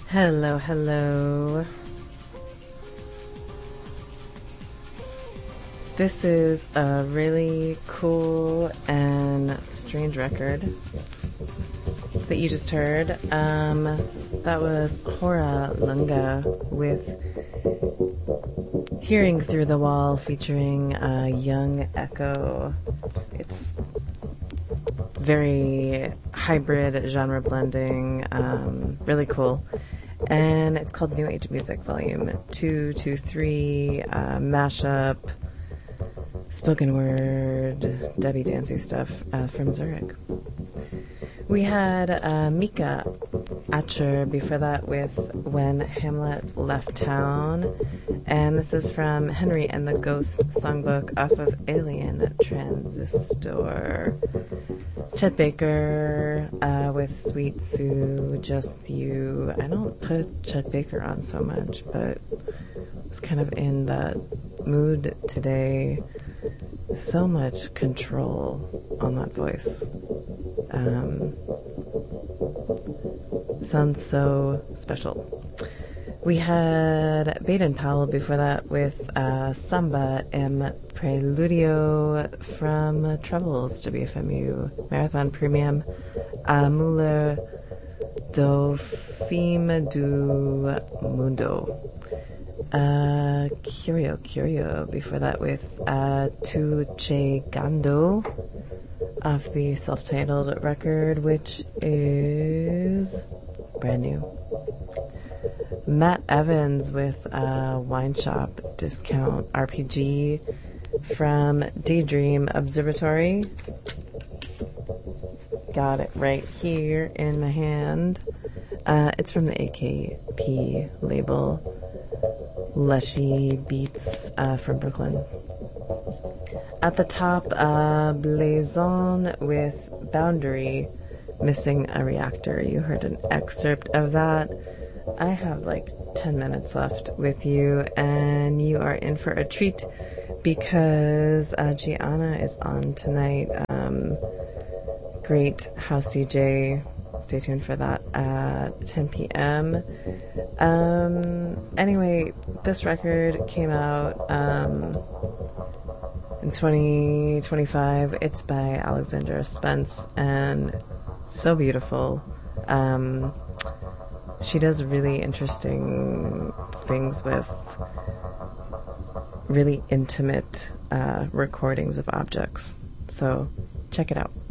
Hello, hello. This is a really cool and strange record that you just heard. That was Hora Lunga with Hearing Through the Wall featuring Young Echo. It's very hybrid genre blending, really cool. And it's called New Age Music Volume 223, mashup, spoken word, Debbie Dancy stuff from Zurich. We had Mika Atcher before that with When Hamlet Left Town, and this is from Henry and the Ghost songbook off of Alien Transistor. Chet Baker with Sweet Sue, Just You. I don't put Chet Baker on so much, but I was kind of in that mood today. So much control on that voice. Sounds so special. We had Baden Powell before that with Samba M Preludio from Troubles WFMU Marathon Premium, Muller do Fim do Mundo. Curio before that with Tu Che Gando off the self-titled record, which is brand new. Matt Evans with Wine Shop Discount RPG from Daydream Observatory. Got it right here in my hand. It's from the AKP label. Lushy Beats from Brooklyn. At the top, Blazon with Boundary, Missing a Reactor. You heard an excerpt of that. I have like 10 minutes left with you, and you are in for a treat because Gianna is on tonight. Great house DJ. Stay tuned for that at 10 p.m. Anyway, this record came out in 2025. It's by Alexandra Spence, and so beautiful. She does really interesting things with really intimate recordings of objects. So check it out.